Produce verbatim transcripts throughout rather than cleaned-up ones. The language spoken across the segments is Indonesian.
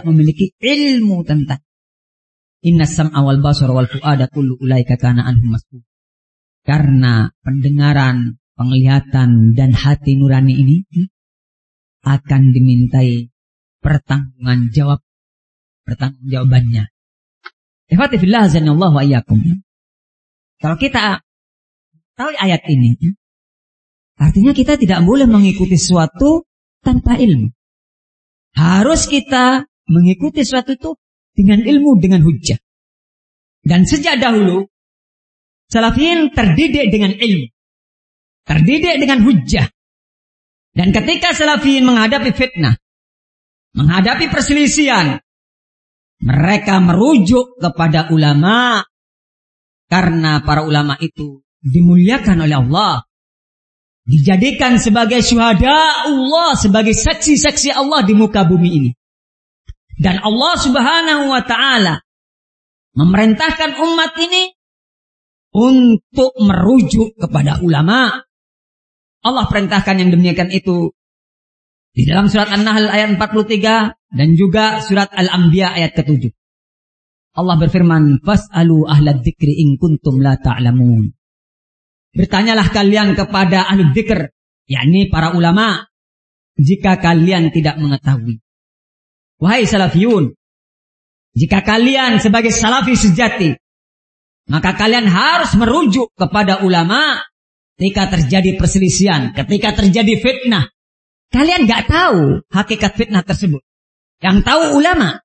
memiliki ilmu tentang. Inna sam'a wal basara wal fu'ada kullu ulaika kana anhum mas'ul. Karena pendengaran, penglihatan dan hati nurani ini akan dimintai pertanggungan jawab, pertanggung jawabannya. Ikhwati fillah azanallahu wa iyyakum. Kalau kita tahu ayat ini, artinya kita tidak boleh mengikuti sesuatu tanpa ilmu. Harus kita mengikuti sesuatu itu dengan ilmu, dengan hujjah. Dan sejak dahulu, salafiyin terdidik dengan ilmu. Terdidik dengan hujjah. Dan ketika salafiyin menghadapi fitnah, menghadapi perselisihan, mereka merujuk kepada ulama. Karena para ulama itu dimuliakan oleh Allah. Dijadikan sebagai syuhada Allah, sebagai saksi-saksi Allah di muka bumi ini. Dan Allah subhanahu wa ta'ala memerintahkan umat ini untuk merujuk kepada ulama. Allah perintahkan yang demikian itu di dalam surat An-Nahl ayat empat puluh tiga dan juga surat Al-Anbiya ayat ketujuh. Allah berfirman, "Fas'alu ahlad dzikri in kuntum la ta'lamun." Bertanyalah kalian kepada ahli dzikr, yakni para ulama, jika kalian tidak mengetahui. Wahai salafiyun, jika kalian sebagai salafi sejati, maka kalian harus merujuk kepada ulama ketika terjadi perselisihan, ketika terjadi fitnah. Kalian gak tahu hakikat fitnah tersebut. Yang tahu ulama.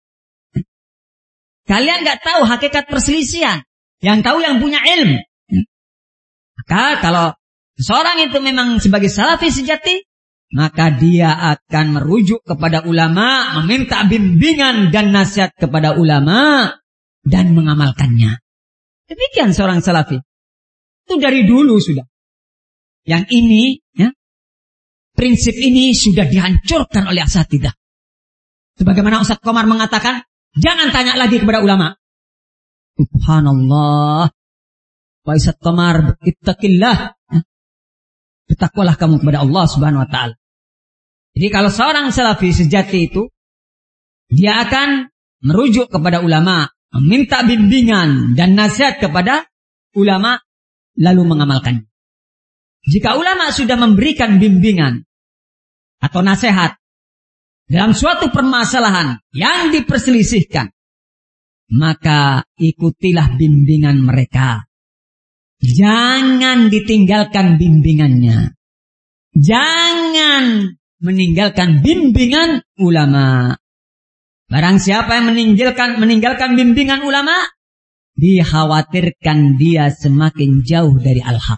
Kalian gak tahu hakikat perselisihan. Yang tahu yang punya ilmu. Maka kalau seseorang itu memang sebagai salafi sejati, maka dia akan merujuk kepada ulama, meminta bimbingan dan nasihat kepada ulama, dan mengamalkannya. Demikian seorang salafi. Itu dari dulu sudah. Yang ini, ya, prinsip ini sudah dihancurkan oleh asatidah. Sebagaimana Ustaz Komar mengatakan, jangan tanya lagi kepada ulama. Subhanallah. Wa Ustaz Komar, ittaqillah. Bertakwalah kamu kepada Allah subhanahu wa ta'ala. Jadi kalau seorang salafi sejati itu, dia akan merujuk kepada ulama, meminta bimbingan dan nasihat kepada ulama, lalu mengamalkannya. Jika ulama sudah memberikan bimbingan atau nasihat dalam suatu permasalahan yang diperselisihkan, maka ikutilah bimbingan mereka. Jangan ditinggalkan bimbingannya. Jangan meninggalkan bimbingan ulama. Barang siapa yang meninggalkan meninggalkan bimbingan ulama, dikhawatirkan dia semakin jauh dari al-haq.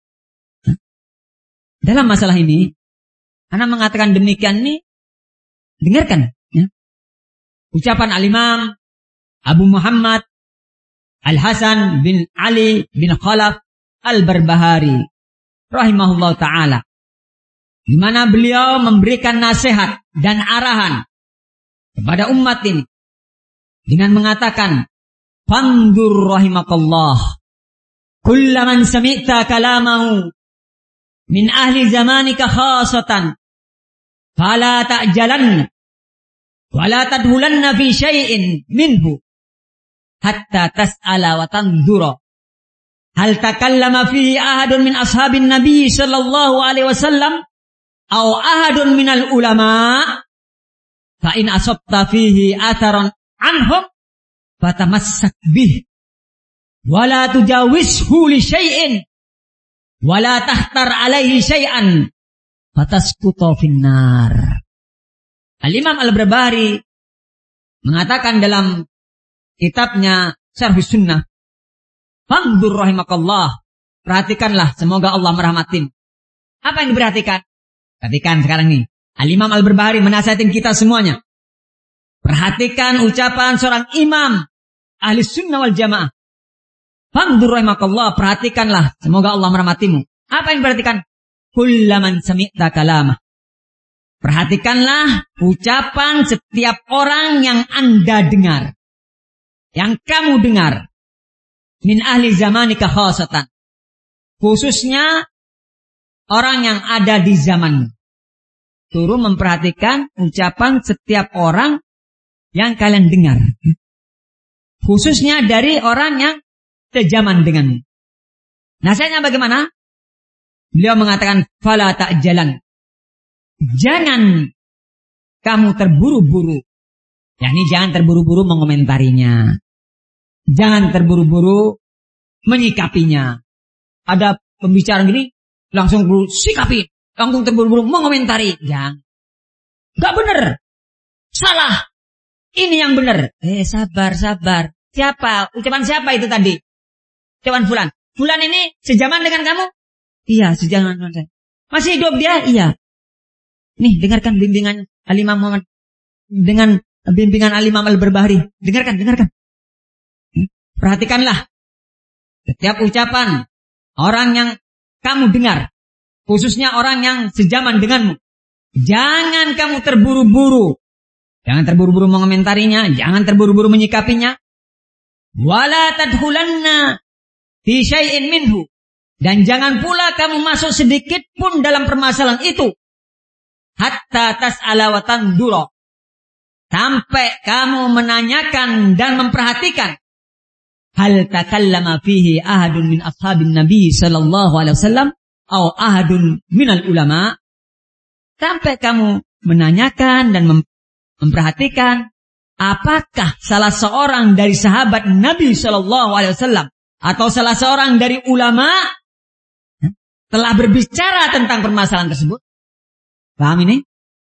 Dalam masalah ini, ana mengatakan demikian ini, dengarkan ya. Ucapan al-Imam Abu Muhammad Al-Hasan bin Ali bin Khalaf Al-Barbahari rahimahullah ta'ala, di mana beliau memberikan nasihat dan arahan kepada umat ini dengan mengatakan, "Fandur rahimakallah, kullaman sami'ta kalamahu min ahli zamanika khasatan, fala ta'jalanna, wala tadhulanna fi syai'in minhu, hatta tas'ala wa tandura, hal takallama fihi ahadun min ashabin nabi sallallahu alaihi wasallam, aw ahadun minal ulama, fa in asabta fihi atharan anhum, fatamassak bih, wala tujawizhu li syai'in, wala tahtar alaihi syai'an, fatasqutu finnar." Al-Imam Al-Barbahari mengatakan dalam kitabnya Syarh Sunnah, "Fandur rahimakallah." Perhatikanlah, semoga Allah merahmatin. Apa yang diperhatikan? Perhatikan sekarang nih. Al-Imam Al-Barbahari menasihatin kita semuanya. Perhatikan ucapan seorang imam ahli sunnah wal jamaah. Fandur rahimakallah, perhatikanlah, semoga Allah merahmatimu. Apa yang diperhatikan? Kullaman sami'ta kalamah. Perhatikanlah ucapan setiap orang yang Anda dengar, yang kamu dengar, min ahli zamanika khasatan, khususnya orang yang ada di zamanmu. Turun memperhatikan ucapan setiap orang yang kalian dengar. Khususnya dari orang yang sejaman denganmu. Nasihatnya bagaimana? Beliau mengatakan, fala ta'jalan. Jangan kamu terburu-buru. yakni jangan terburu-buru mengomentarinya. Jangan terburu-buru menyikapinya. Ada pembicaraan gini, langsung sikapi, langsung terburu-buru mengomentari. Jangan. Gak bener. Salah. Ini yang bener. Eh sabar, sabar. Siapa? Ucapan siapa itu tadi? Ucapan Fulan. Fulan ini sejaman dengan kamu? Iya, sejaman dengan saya. Masih hidup dia? Iya. Nih, dengarkan bimbingan Al-Imam Muhammad. Dengan bimbingan Al-Imam Al-Barbahari. Dengarkan, dengarkan. Perhatikanlah. Setiap ucapan orang yang kamu dengar. Khususnya orang yang sejaman denganmu. Jangan kamu terburu-buru. Jangan terburu-buru mengomentarinya. Jangan terburu-buru menyikapinya. Wala tadkhulanna fi syai'in minhu. Dan jangan pula kamu masuk sedikit pun dalam permasalahan itu. Hatta tas'ala wa tandura. Sampai kamu menanyakan dan memperhatikan. Hal takallama fihi ahadun min ashabin Nabi sallallahu alaihi wasallam atau ahadun minal ulama. Sampai kamu menanyakan dan mem- memperhatikan apakah salah seorang dari sahabat Nabi sallallahu alaihi wasallam atau salah seorang dari ulama telah berbicara tentang permasalahan tersebut. Paham ini?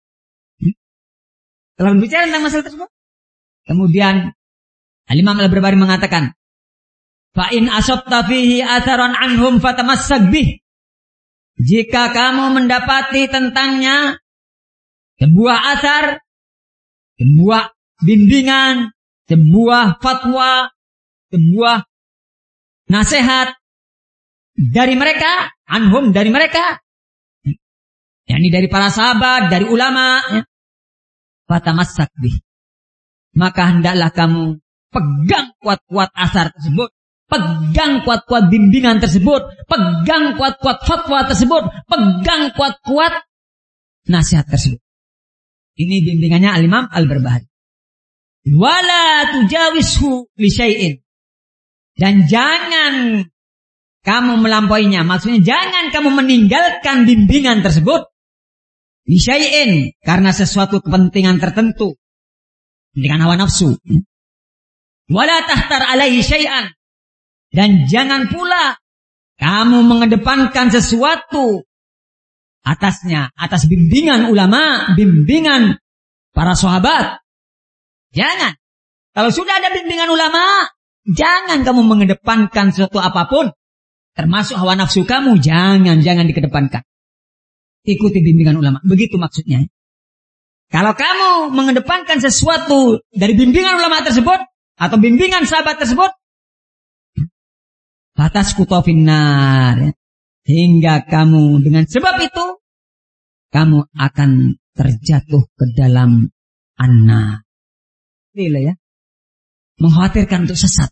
Telah berbicara tentang masalah tersebut. Kemudian Al-Imam Al-Barbahari mengatakan, fa in asabta fihi atharan anhum fatamassak bih. Jika kamu mendapati tentangnya sebuah athar, sebuah bimbingan, sebuah fatwa, sebuah nasihat dari mereka, anhum dari mereka, yakni dari para sahabat, dari ulama, ya. Fatamassak bih. Maka hendaklah kamu pegang kuat-kuat asar tersebut, pegang kuat-kuat bimbingan tersebut, pegang kuat-kuat fatwa tersebut, pegang kuat-kuat nasihat tersebut. Ini bimbingannya Al-Imam Al-Barbahari. Wala tujawishu li syai'in. Dan jangan kamu melampauinya. Maksudnya jangan kamu meninggalkan bimbingan tersebut. Li syai'in. Karena sesuatu kepentingan tertentu. Dengan hawa nafsu. Wala tahtar alaihi syai'an. Dan jangan pula kamu mengedepankan sesuatu atasnya. Atas bimbingan ulama. Bimbingan para sahabat. Jangan. Kalau sudah ada bimbingan ulama, jangan kamu mengedepankan sesuatu apapun. Termasuk hawa nafsu kamu. Jangan, jangan dikedepankan. Ikuti bimbingan ulama. Begitu maksudnya. Kalau kamu mengedepankan sesuatu dari bimbingan ulama tersebut, atau bimbingan sahabat tersebut, batas kutofinnar. Ya. Hingga kamu dengan sebab itu, kamu akan terjatuh ke dalam annar. Gila ya. Mengkhawatirkan untuk sesat.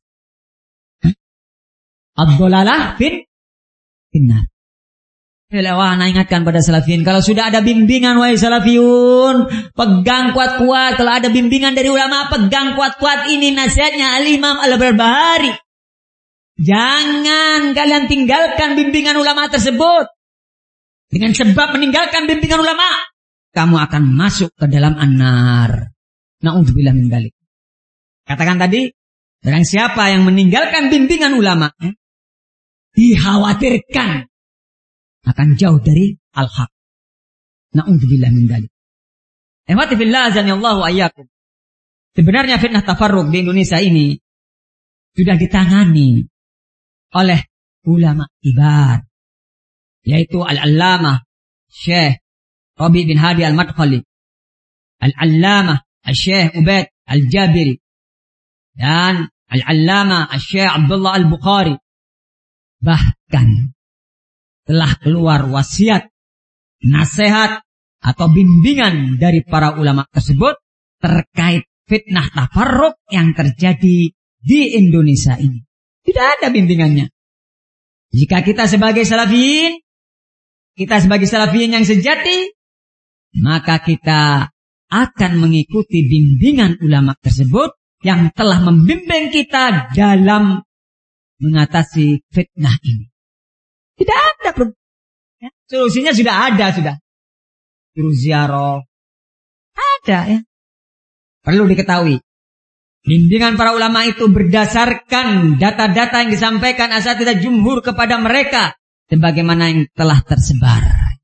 Ad-dhalalah fin finnar. Wah, nah ingatkan pada salafiyun. Kalau sudah ada bimbingan, wahai salafiyun, pegang kuat-kuat. Kalau ada bimbingan dari ulama, pegang kuat-kuat. Ini nasihatnya Al-Imam Al-Barbahari. Jangan kalian tinggalkan bimbingan ulama tersebut. Dengan sebab meninggalkan bimbingan ulama, kamu akan masuk ke dalam annar. Na'udzubillah min dzalik. Katakan tadi, barang siapa yang meninggalkan bimbingan ulama, eh, dikhawatirkan akan jauh dari al-haq. Na'udzubillah min dzalik. Ihwati fillah azanillahu ayyakum. Sebenarnya fitnah tafarruq di Indonesia ini sudah ditangani oleh ulama kibar, yaitu Al-Allamah Syekh Rabi bin Hadi Al-Madkhali, Al-Allamah Syekh Ubaid Al-Jabiri, dan Al-Allamah Syekh Abdullah Al-Bukhari. Bahkan telah keluar wasiat, nasihat atau bimbingan dari para ulama tersebut terkait fitnah tafarruq yang terjadi di Indonesia ini. Tidak ada bimbingannya. Jika kita sebagai salafiyin, kita sebagai salafiyin yang sejati, maka kita akan mengikuti bimbingan ulama tersebut yang telah membimbing kita dalam mengatasi fitnah ini. Tidak ada problem. Ya, solusinya sudah ada, sudah. Suruh ziarah. Ada ya. Perlu diketahui. Bimbingan para ulama itu berdasarkan data-data yang disampaikan asatidzah jumhur kepada mereka. Sebagaimana yang telah tersebar.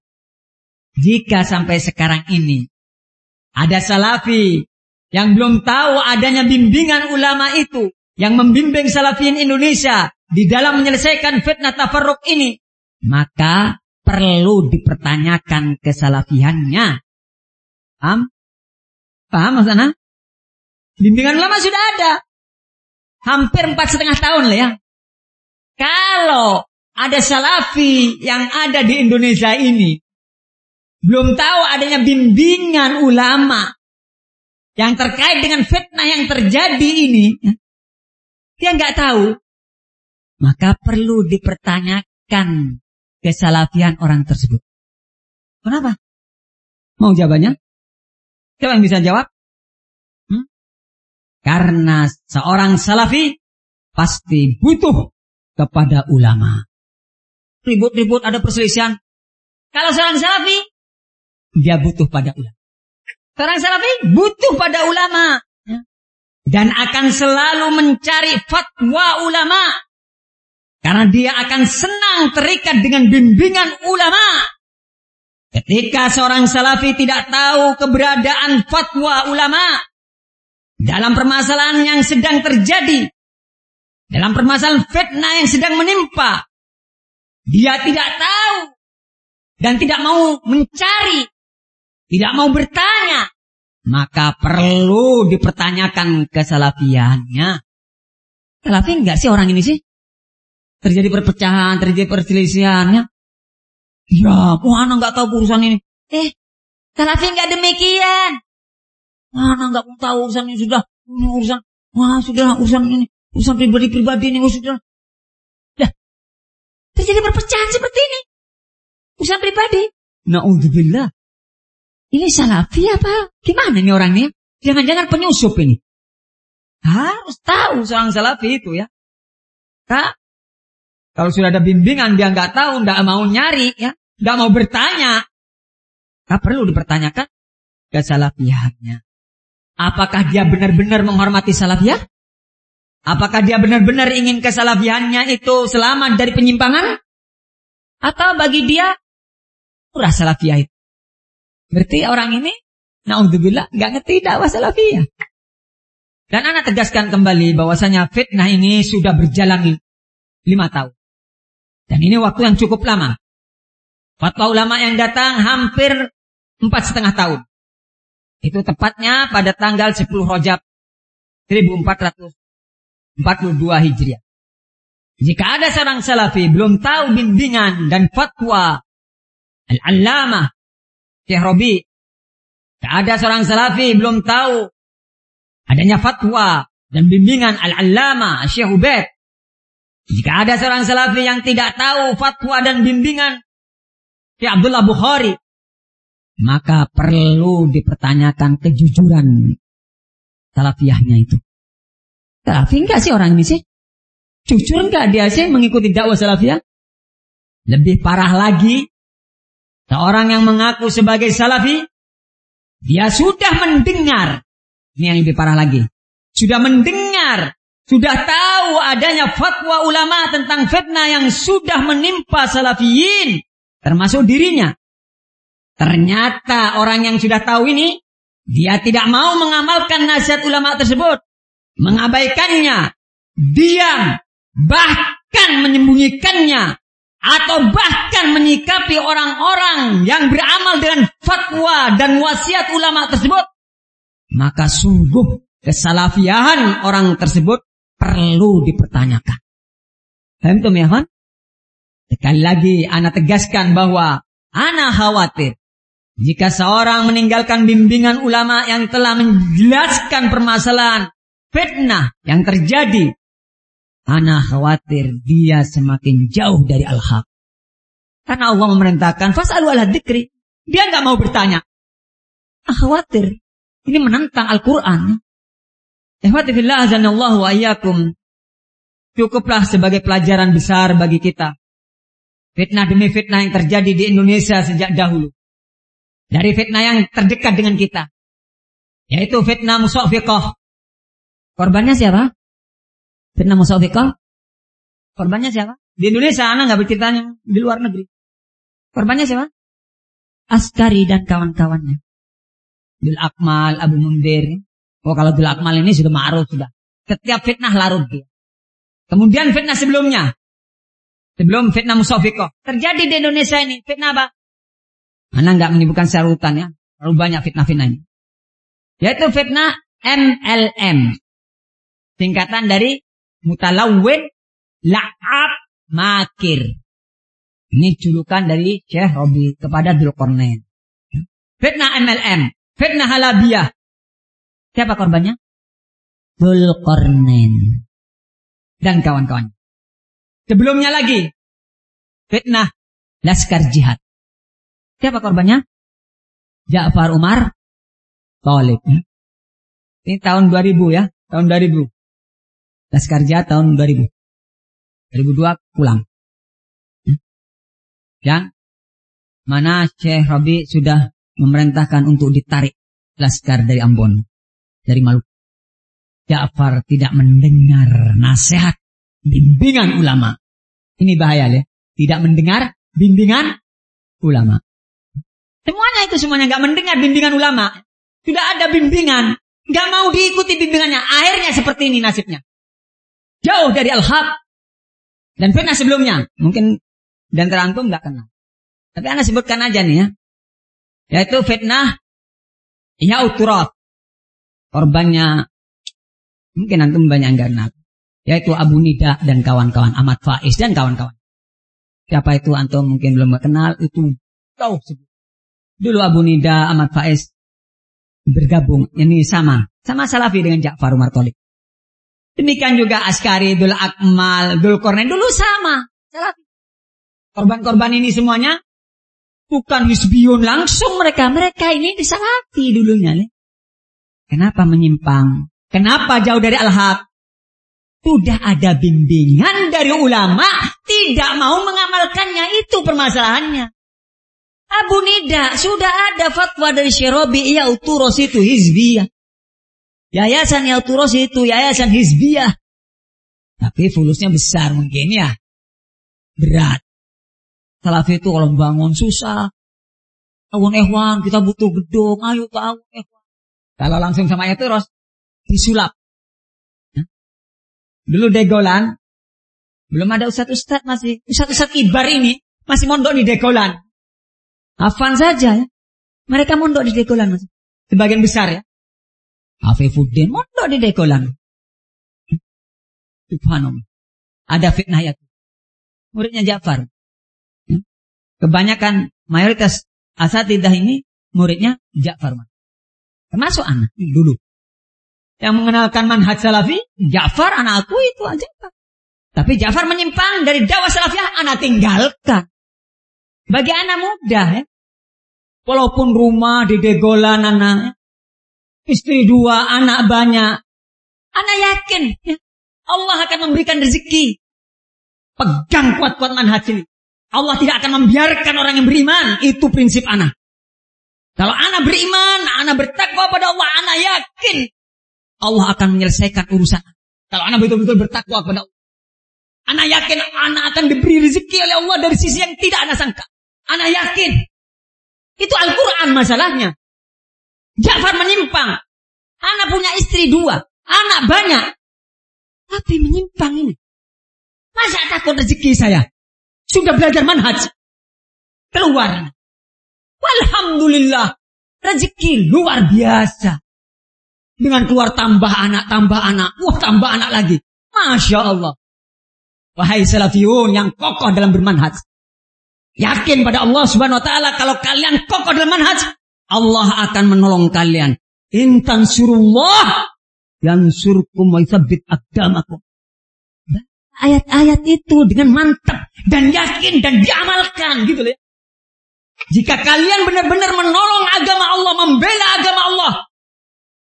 Jika sampai sekarang ini ada salafi yang belum tahu adanya bimbingan ulama itu. Yang membimbing salafiyin Indonesia di dalam menyelesaikan fitnah tafarruq ini. Maka perlu dipertanyakan kesalafiannya. Paham? Paham maksudnya? Bimbingan ulama sudah ada. Hampir empat setengah tahun lah ya. Kalau ada salafi yang ada di Indonesia ini. Belum tahu adanya bimbingan ulama. Yang terkait dengan fitnah yang terjadi ini. Dia nggak tahu. Maka perlu dipertanyakan kesalafian orang tersebut. Kenapa? Mau jawabannya? Siapa yang bisa jawab? Hmm? Karena seorang salafi pasti butuh kepada ulama. Ribut-ribut ada perselisihan. Kalau seorang salafi, dia butuh pada ulama. Seorang salafi butuh pada ulama. Dan akan selalu mencari fatwa ulama. Karena dia akan senang terikat dengan bimbingan ulama. Ketika seorang salafi tidak tahu keberadaan fatwa ulama. Dalam permasalahan yang sedang terjadi. Dalam permasalahan fitnah yang sedang menimpa. Dia tidak tahu. Dan tidak mau mencari. Tidak mau bertanya. Maka perlu dipertanyakan kesalafiannya. Salafi enggak sih orang ini sih? Terjadi perpecahan, terjadi perselisihannya. Ya, oh anak enggak tahu urusan ini. Eh, salafi enggak demikian. Anak enggak mau tahu urusan ini sudah. Ini urusan, wah sudah urusan ini. Urusan pribadi-pribadi ini, oh sudah. Dah, terjadi perpecahan seperti ini. Urusan pribadi. Na'udzubillah. Ini salafi apa? Gimana nih orangnya? Jangan-jangan penyusup ini. Harus tahu seorang salafi itu ya. Kak, kalau sudah ada bimbingan dia nggak tahu, nggak mau nyari ya, nggak mau bertanya. Kak perlu dipertanyakan kesalafiannya. Apakah dia benar-benar menghormati salafiyah? Apakah dia benar-benar ingin kesalafiannya itu selamat dari penyimpangan? Atau bagi dia murah salafiyah itu? Berarti orang ini, na'udzubillah, gak ngerti dakwah salafiyah. Dan anak tegaskan kembali bahwasanya fitnah ini sudah berjalan lima tahun. Dan ini waktu yang cukup lama. Fatwa ulama yang datang hampir empat setengah tahun. Itu tepatnya pada tanggal sepuluh Rajab seribu empat ratus empat puluh dua Hijriah. Jika ada seorang salafi belum tahu bimbingan dan fatwa Al-Allamah Syekh Rabi, ada seorang salafi belum tahu adanya fatwa dan bimbingan Al-Allamah Syekh Ubaid. Jika ada seorang salafi yang tidak tahu fatwa dan bimbingan Syekh Abdullah Bukhari, maka perlu dipertanyakan kejujuran salafiyahnya itu. Salafi enggak sih orang ini sih? Jujur enggak dia sih mengikuti dakwah salafiyah? Lebih parah lagi, seorang yang mengaku sebagai salafi, dia sudah mendengar, ini yang lebih parah lagi, sudah mendengar, sudah tahu adanya fatwa ulama tentang fitnah yang sudah menimpa salafiyin, termasuk dirinya. Ternyata orang yang sudah tahu ini, dia tidak mau mengamalkan nasihat ulama tersebut, mengabaikannya, diam, bahkan menyembunyikannya, atau bahkan menyikapi orang-orang yang beramal dengan fatwa dan wasiat ulama tersebut, maka sungguh kesalafiahan orang tersebut perlu dipertanyakan. Paham ya, kan? Sekali lagi anak tegaskan bahwa anak khawatir jika seorang meninggalkan bimbingan ulama yang telah menjelaskan permasalahan fitnah yang terjadi, anak khawatir dia semakin jauh dari al-haq. Karena Allah memerintahkan fas'alu ahla dzikri. Dia enggak mau bertanya. Ah, khawatir Ini menentang Al-Quran. Ikhwati fillah azanallahu wa iyyakum. Cukuplah sebagai pelajaran besar bagi kita. Fitnah demi fitnah yang terjadi di Indonesia sejak dahulu. Dari fitnah yang terdekat dengan kita. Yaitu fitnah musawwiqah. Korbannya siapa? Fitnah musawwiqah. Korbannya siapa? Di Indonesia, anak nggak berceritanya. Di luar negeri. Korbannya siapa? Askari dan kawan-kawannya. Bil Akmal, Abu Mundir. Oh, kalau Bil Akmal ini sudah ma'ruf sudah. Setiap fitnah larut dia. Kemudian fitnah sebelumnya. Sebelum fitnah musawwiqah. Terjadi di Indonesia ini. Fitnah apa? Anak nggak menyebutkan secara urutan ya. Terlalu banyak fitnah-fitnah ini. Yaitu fitnah M L M. Singkatan dari mutalawwin, la'ab, makir. Ini julukan dari Syekh Rabi kepada Dzulqarnain. Fitnah M L M. Fitnah halabiyah. Siapa korbannya? Dzulqarnain dan kawan-kawan. Sebelumnya lagi fitnah Laskar Jihad. Siapa korbannya? Ja'far Umar Thalib. Ini tahun dua ribu ya, tahun dua ribu. Laskar Jihad tahun dua ribu. dua ribu dua pulang. Yang mana Syekh Rabi sudah memerintahkan untuk ditarik Laskar dari Ambon, dari Maluku. Ja'far tidak mendengar nasihat bimbingan ulama. Ini bahaya ya. Tidak mendengar bimbingan ulama. Semuanya itu semuanya nggak mendengar bimbingan ulama. Sudah ada bimbingan, nggak mau diikuti bimbingannya. Akhirnya seperti ini nasibnya. Jauh dari al-haq. Dan fitnah sebelumnya, mungkin dan terantum nggak kenal. Tapi anda sebutkan aja nih ya. Yaitu fitnah Ya'uturat. Korbannya mungkin antum banyak enggak kenal. Yaitu Abu Nida dan kawan-kawan, Ahmad Faiz dan kawan-kawan. Siapa itu antum mungkin belum kenal, itu tahu. Dulu Abu Nida, Ahmad Faiz bergabung, ini sama, sama Salafi dengan Ja'far Umar Thalib. Demikian juga Askari, Dzul Akmal, Dzulqarnain dulu sama, Salafi. Korban-korban ini semuanya bukan hizbiyun langsung mereka, mereka ini disalafi dulunya. Kenapa menyimpang? Kenapa jauh dari al-haq? Sudah ada bimbingan dari ulama, tidak mau mengamalkannya, itu permasalahannya. Abu Nida, sudah ada fatwa dari Syekh Rabi, Ya'uturos itu hizbiyah. Yayasan Ya'uturos itu yayasan hizbiyah. Tapi fulusnya besar mungkin ya. Berat. Salafi itu kalau bangun susah. Awun ehwan, kita butuh gedung, ayo ke awun ehwan. Kalau langsung sama Ya'uturos, disulap. Dulu Degolan, belum ada ustadz-ustadz masih. Ustadz-ustadz kibar ini masih mondok di Degolan. Hafan saja ya. Mereka mondok di Degolan masih. Sebagian besar ya. Afifuddin mondok di Degolan. Subhanallah. Ada fitnah ya. Muridnya Ja'far. Kebanyakan mayoritas asatidah ini muridnya Ja'far. Termasuk anak dulu. Yang mengenalkan manhaj salafi, Ja'far anak aku itu aja. Tapi Ja'far menyimpang dari dakwah salafiyah, anak tinggalkan. Bagi anak muda ya. Walaupun rumah di Degolan anak, istri dua, anak banyak. Anak yakin ya, Allah akan memberikan rezeki. Pegang kuat-kuat manhaj ini. Allah tidak akan membiarkan orang yang beriman. Itu prinsip anak. Kalau anak beriman, anak bertakwa pada Allah, anak yakin Allah akan menyelesaikan urusan. Kalau anak betul-betul bertakwa kepada Allah, anak yakin anak akan diberi rezeki oleh Allah dari sisi yang tidak anak sangka. Anak yakin. Itu Al-Quran masalahnya. Ja'far menyimpang. Anak punya istri dua, anak banyak, tapi menyimpang ini. Masa takut rezeki saya? Sudah belajar manhaj, keluar. Alhamdulillah, rezeki luar biasa. Dengan keluar tambah anak, tambah anak, wah tambah anak lagi. Masya Allah. Wahai salafiyun yang kokoh dalam bermanhaj, yakin pada Allah subhanahu wa ta'ala, kalau kalian kokoh dalam manhaj, Allah akan menolong kalian. In tansurullah yansurkum wa yuthabbit aqdamakum. Ayat-ayat itu dengan mantap dan yakin dan diamalkan gitu ya. Jika kalian benar-benar menolong agama Allah, membela agama Allah,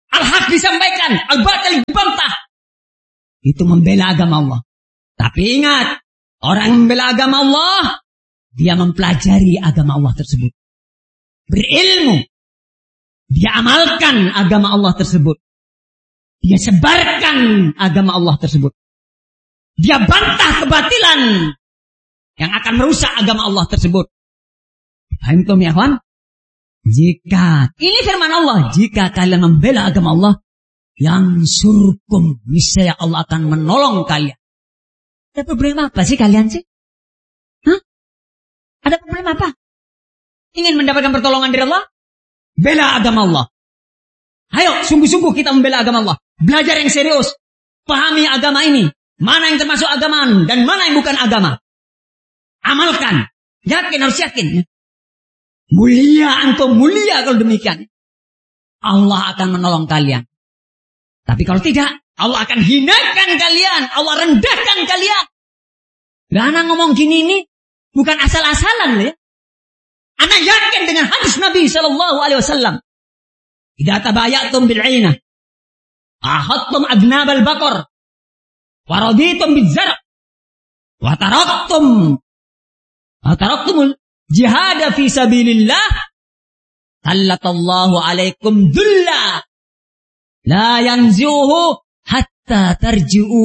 Al-haq disampaikan, al-batil dibantah. Itu membela agama Allah. Tapi ingat, orang membela agama Allah, dia mempelajari agama Allah tersebut. Berilmu. Dia amalkan agama Allah tersebut. Dia sebarkan agama Allah tersebut. Dia bantah kebatilan yang akan merusak agama Allah tersebut. Paham tuh ya kawan? Jika, ini firman Allah, jika kalian membela agama Allah, yang surkum, niscaya Allah akan menolong kalian. Ada problem apa sih kalian sih? Hah? Ada problem apa? Ingin mendapatkan pertolongan dari Allah? Bela agama Allah. Ayo, sungguh-sungguh kita membela agama Allah. Belajar yang serius. Pahami agama ini. Mana yang termasuk agama dan mana yang bukan agama. Amalkan. Yakin, harus yakin. Mulia antum, mulia kalau demikian. Allah akan menolong kalian. Tapi kalau tidak, Allah akan hinakan kalian. Allah rendahkan kalian. Lah anak ngomong gini ini bukan asal-asalan ya. Anak yakin dengan hadis Nabi sallallahu alaihi wasallam. Idza tabayatum bil 'ainah, ahadtum adnab al-baqar, wa raditum biz-zar', wa taraktum wa taraktumul jihad fi sabilillah, sallallahu alaikum dhulla la yanzuhu hatta tarji'u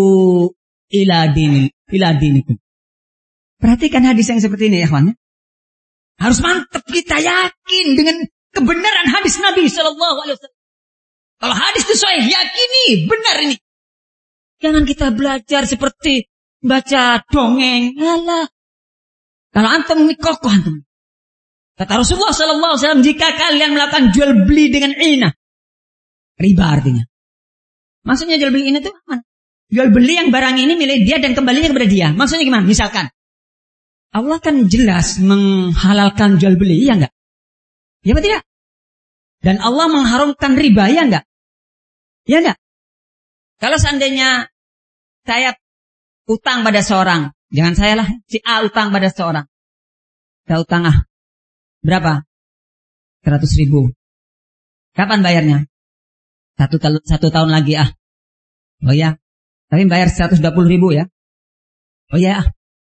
ila din ila dinikum. Perhatikan hadis yang seperti ini ya kawan. Harus mantap kita yakin dengan kebenaran hadis Nabi sallallahu alaihi wasallam. Kalau hadis itu sahih, yakini benar ini. Jangan kita belajar seperti baca dongeng. Alah. Kalau antum ini kokoh antum. Kata Rasulullah sallallahu alaihi wasallam, jika kalian melakukan jual beli dengan inah, riba artinya. Maksudnya jual beli ini tuh mana? Jual beli yang barang ini milik dia dan kembalinya kepada dia. Maksudnya gimana? Misalkan Allah kan jelas menghalalkan jual beli, ya enggak? Ya apa tidak? Dan Allah mengharamkan riba, ya enggak? Ya enggak? Kalau seandainya saya utang pada seorang, jangan saya lah, si A utang pada seorang. Saya utang ah, berapa? seratus ribu. Kapan bayarnya? Satu, satu tahun lagi ah. Oh ya, tapi bayar seratus dua puluh ribu ya. Oh ya ah.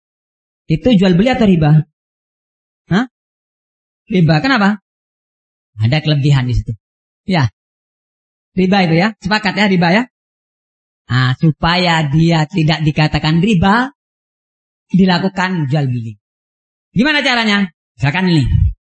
Itu jual beli atau riba? Hah? Riba, kenapa? Ada kelebihan di situ. Ya. Riba itu ya, sepakat ya riba ya. Nah, supaya dia tidak dikatakan riba, dilakukan jual beli. Gimana caranya? Misalkan ini.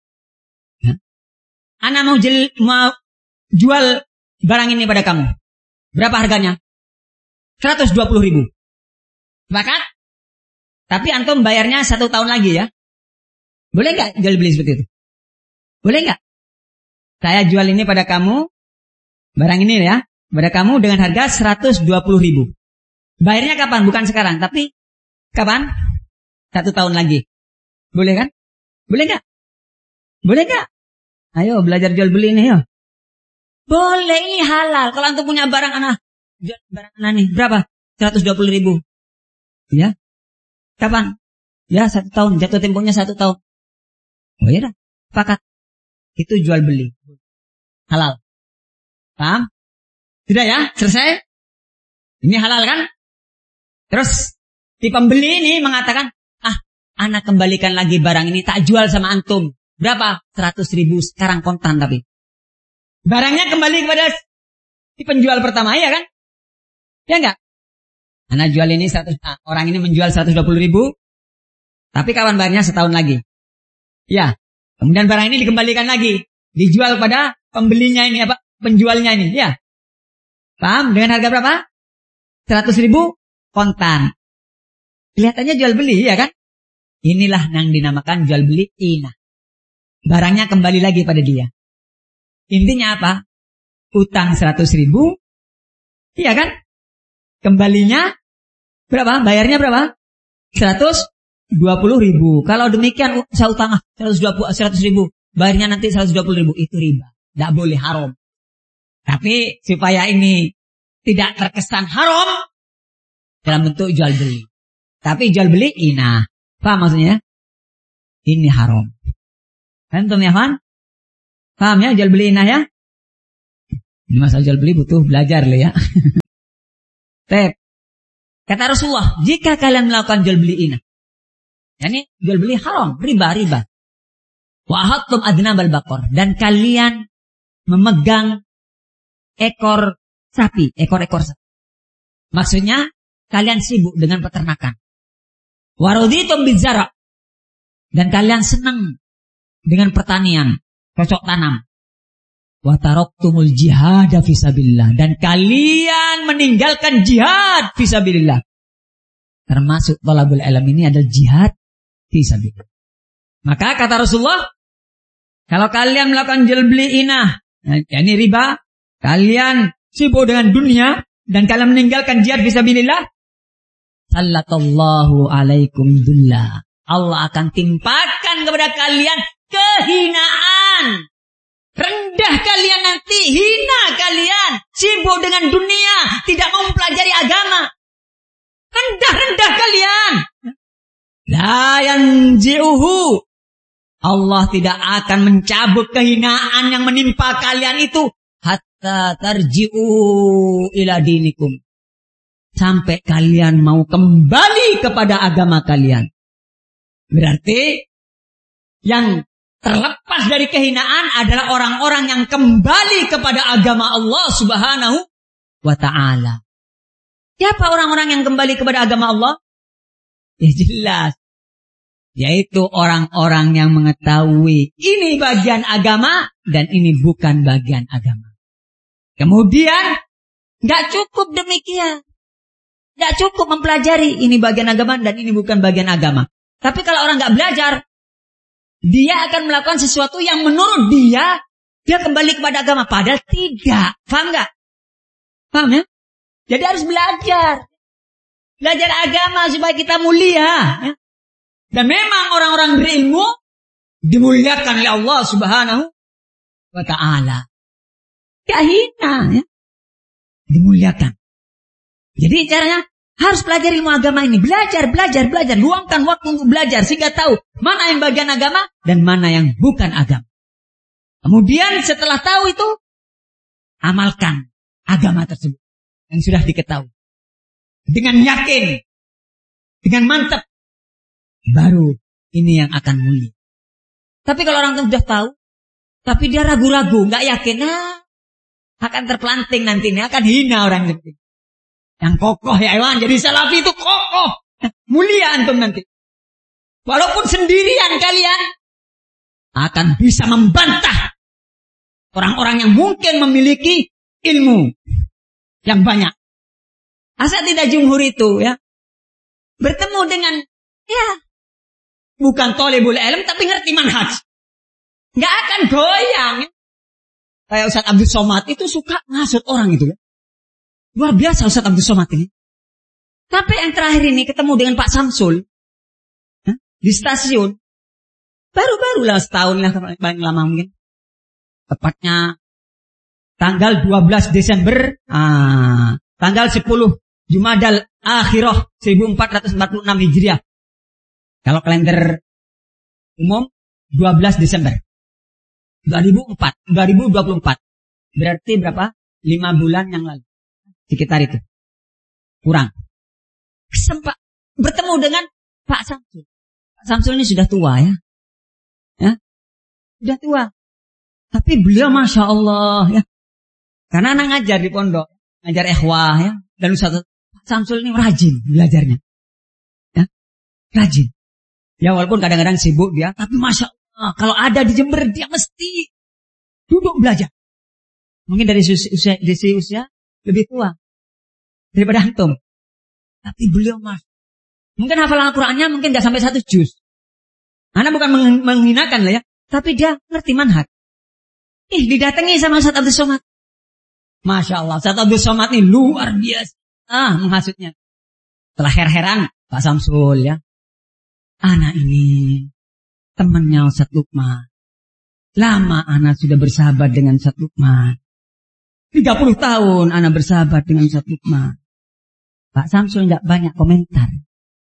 Hah? Ana mau, jel, mau jual barang ini pada kamu. Berapa harganya? seratus dua puluh ribu. Sepakat? Tapi antum bayarnya satu tahun lagi ya. Boleh nggak jual beli seperti itu? Boleh nggak? Saya jual ini pada kamu, barang ini ya, pada kamu dengan harga seratus dua puluh ribu. Bayarnya kapan? Bukan sekarang, tapi kapan? Satu tahun lagi. Boleh kan? Boleh nggak? Boleh nggak? Ayo belajar jual beli ini ya. Boleh, ini halal. Kalau antum punya barang anak, barang anak nih berapa? seratus dua puluh ribu. Ya. Kapan? Ya satu tahun, jatuh temponya satu tahun. Oh iya dah, sepakat. Itu jual beli. Halal. Paham? Sudah ya, selesai? Ini halal kan? Terus, si pembeli ini mengatakan, ah, anak kembalikan lagi barang ini, tak jual sama antum. Berapa? seratus ribu, sekarang kontan tapi. Barangnya kembali kepada si penjual pertama, ya kan? Ya enggak? Anak jual ini seratus, ah, orang ini menjual seratus dua puluh ribu, tapi kawan bayarnya setahun lagi. Ya, kemudian barang ini dikembalikan lagi, dijual pada pembelinya ini apa? Penjualnya ini, ya. Paham? Dengan harga berapa? seratus ribu kontan. Kelihatannya jual beli, ya kan? Inilah yang dinamakan jual beli inah. Barangnya kembali lagi pada dia. Intinya apa? Utang seratus ribu, iya kan? Kembalinya berapa? Bayarnya berapa? seratus dua puluh ribu. Kalau demikian saya utang seratus ribu, bayarnya nanti seratus dua puluh ribu. Itu riba. Tidak boleh, haram. Tapi supaya ini tidak terkesan haram dalam bentuk jual beli. Tapi jual beli inah. Paham maksudnya? Ini haram. Paham tuh ya, Fan? Paham ya jual beli inah ya? Ini masalah jual beli butuh belajar loh ya. Tep. Kata Rasulullah, jika kalian melakukan jual beli ini, yani jual beli haram, riba, riba. Wa ahattum adnabal baqar, dan kalian memegang ekor sapi, ekor-ekor sapi. Maksudnya kalian sibuk dengan peternakan. Wa raditum bizara, dan kalian senang dengan pertanian, cocok tanam. Wa taraktumul jihad fisabilillah, dan kalian meninggalkan jihad fisabilillah. Termasuk thalabul ilm ini adalah jihad fisabilillah. Maka kata Rasulullah, kalau kalian melakukan jual beli inah, yakni riba, kalian sibuk dengan dunia dan kalian meninggalkan jihad fisabilillah, sallallahu alaikum dullah. Allah akan timpakan kepada kalian kehinaan. Rendah kalian nanti, hina kalian, sibuk dengan dunia, tidak mau mempelajari agama. Rendah-rendah kalian. La yanzi'uhu. Allah tidak akan mencabut kehinaan yang menimpa kalian itu hatta tarji'u ila dinikum. Sampai kalian mau kembali kepada agama kalian. Berarti yang terlepas dari kehinaan adalah orang-orang yang kembali kepada agama Allah Subhanahu wa ta'ala. Siapa orang-orang yang kembali kepada agama Allah? Ya jelas. Yaitu orang-orang yang mengetahui ini bagian agama dan ini bukan bagian agama. Kemudian, gak cukup demikian. Gak cukup mempelajari ini bagian agama dan ini bukan bagian agama. Tapi kalau orang gak belajar, dia akan melakukan sesuatu yang menurut dia, dia kembali kepada agama. Padahal tidak. Paham gak? Paham ya? Jadi harus belajar. Belajar agama supaya kita mulia. Ya? Dan memang orang-orang berilmu dimuliakan oleh Allah Subhanahu wa ta'ala. Gak hina. Ya? Dimuliakan. Jadi caranya harus pelajari ilmu agama ini. Belajar, belajar, belajar. Luangkan waktu untuk belajar. Sehingga tahu mana yang bagian agama dan mana yang bukan agama. Kemudian setelah tahu itu, amalkan agama tersebut. Yang sudah diketahui. Dengan yakin. Dengan mantap. Baru ini yang akan mulia. Tapi kalau orang sudah tahu. Tapi dia ragu-ragu. Gak yakin. Nah, akan terpelanting nanti. Akan hina orang itu. Yang kokoh ya Iwan. Jadi salafi itu kokoh. Mulia antum nanti. Walaupun sendirian kalian. Akan bisa membantah. Orang-orang yang mungkin memiliki ilmu. Yang banyak. Asal tidak jumhur itu ya. Bertemu dengan. Ya. Bukan thalibul ilm. Tapi ngerti manhaj. Gak akan goyang. Kayak Ustaz Abdul Somad itu suka ngasut orang itu ya. Luar biasa Ustaz Abdul Somad ini. Tapi yang terakhir ini ketemu dengan Pak Samsul. Huh? Di stasiun. Baru-barulah setahun lah paling lama mungkin. Tepatnya tanggal dua belas Desember. Ah, tanggal sepuluh Jumadal Akhirah seribu empat ratus empat puluh enam Hijriah. Kalau kalender umum dua belas Desember. dua ribu empat, dua ribu dua puluh empat. Berarti berapa? lima bulan yang lalu. Sekitar itu. Kurang. Sempat bertemu dengan Pak Samsul. Pak Samsul ini sudah tua ya. Ya. Sudah tua. Tapi beliau Masya Allah ya. Karena anak ngajar di pondok. Ngajar ikhwah ya. Dan Ustaz Pak Samsul ini rajin belajarnya. Ya. Rajin. Ya walaupun kadang-kadang sibuk dia. Tapi Masya Allah. Kalau ada di Jember dia mesti duduk belajar. Mungkin dari usia, dari usia lebih tua daripada antum. Tapi beliau mas, mungkin hafalan Al-Qurannya mungkin gak sampai satu juz. Anda bukan menghinakan lah ya, tapi dia ngerti manhaj. Ih, didatangi sama Ustaz Abdul Somad. Masya Allah, Ustaz Abdul Somad ini luar biasa. Ah, menghasutnya. Setelah her-heran, Pak Samsul ya. Anak ini temannya Ustaz Lukman. Lama anak sudah bersahabat dengan Ustaz Lukman. tiga puluh tahun anak bersahabat dengan Ustaz Lukman. Pak Samsul enggak banyak komentar.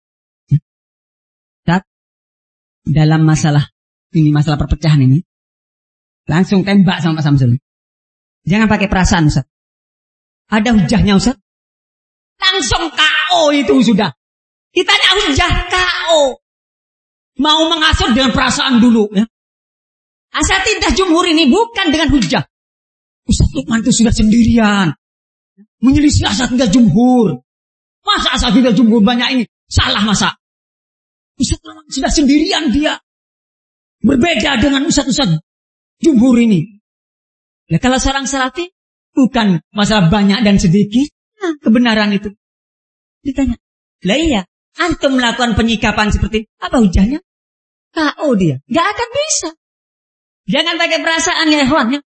Ustaz, dalam masalah ini, masalah perpecahan ini, langsung tembak sama Pak Samsul. Jangan pakai perasaan, Ustaz. Ada hujahnya, Ustaz. Langsung K O itu sudah. Ditanya hujah K O. Mau menghasut dengan perasaan dulu. Ya. Asatidzah jumhur ini bukan dengan hujah. Ustaz Lukman itu sudah sendirian. Menyelisih asatidzah jumhur. Masa asatidzah jumhur banyak ini? Salah masa? Ustaz Lukman sudah sendirian dia. Berbeda dengan ustaz-ustaz jumhur ini. Ya kalau seorang salafi bukan masalah banyak dan sedikit, nah, kebenaran itu. Ditanya, lah iya, antum melakukan penyikapan seperti apa hujahnya? K O dia, gak akan bisa. Jangan pakai perasaan ya ikhwan ya.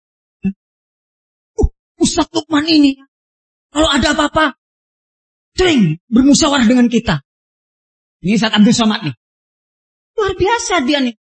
Uh, Ustaz Lukman ini, kalau ada apa-apa, sering bermusyawarah dengan kita. Ini Ustaz Abdul Somad nih, luar biasa dia nih.